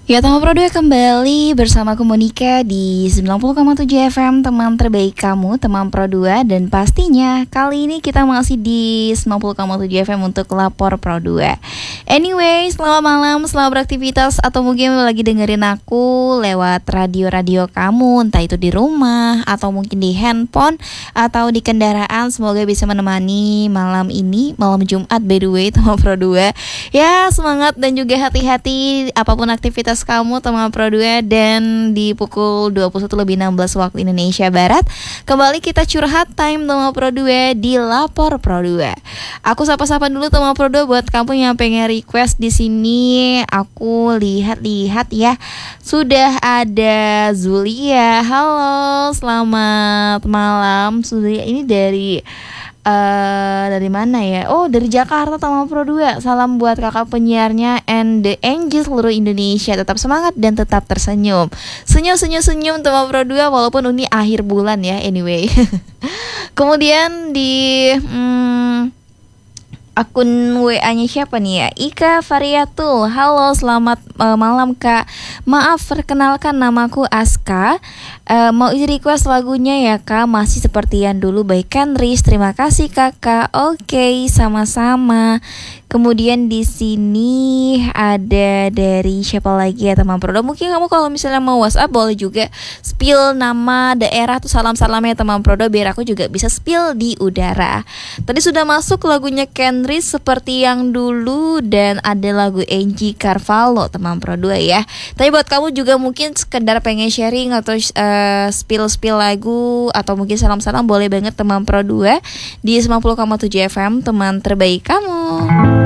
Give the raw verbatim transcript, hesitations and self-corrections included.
Ya, teman Pro dua kembali bersama aku Monica di sembilan puluh koma tujuh F M, teman terbaik kamu, teman Pro dua. Dan pastinya kali ini kita masih di sembilan puluh koma tujuh F M untuk Lapor Pro dua. Anyway, selamat malam, selamat beraktivitas. Atau mungkin lagi dengerin aku lewat radio-radio kamu, entah itu di rumah, atau mungkin di handphone, atau di kendaraan. Semoga bisa menemani malam ini, malam Jumat by the way, teman Pro dua. Ya, semangat dan juga hati-hati apapun aktivitas kamu, teman Pro dua. Dan di pukul dua puluh satu lebih enam belas waktu Indonesia Barat, kembali kita curhat time teman Pro dua di Lapor Pro dua. Aku sapa-sapa dulu teman Pro dua buat kamu yang pengen request di sini. Aku lihat-lihat ya, sudah ada Zulia. Halo, selamat malam Zulia. Ini dari Uh, dari mana ya? Oh, dari Jakarta teman Pro dua. Salam buat kakak penyiarnya and the angel seluruh Indonesia. Tetap semangat dan tetap tersenyum. Senyum-senyum-senyum teman Pro dua walaupun ini akhir bulan ya. Anyway. Kemudian di hmm, akun W A-nya siapa nih ya? Ika Variatul. Halo, selamat uh, malam Kak. Maaf, perkenalkan namaku Aska. Uh, mau isi request lagunya ya Kak. Masih seperti yang dulu by Kenris. Terima kasih Kakak. Oke, sama-sama. Kemudian di sini ada dari siapa lagi ya teman Pro? Mungkin kamu kalau misalnya mau WhatsApp boleh juga spill nama daerah tuh, salam-salamnya teman Pro biar aku juga bisa spill di udara. Tadi sudah masuk lagunya Kenris seperti yang dulu, dan ada lagu Angie Carvalho teman Pro dua ya. Tapi buat kamu juga mungkin sekedar pengen sharing atau uh, spill-spill lagu atau mungkin salam-salam, boleh banget teman Pro dua di sembilan puluh koma tujuh F M, teman terbaik kamu.